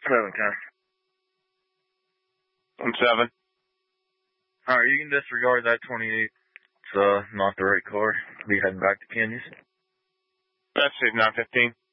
710. I'm 7. Alright, you can disregard that 28. It's not the right car. Be heading back to Kenya's. That's 915.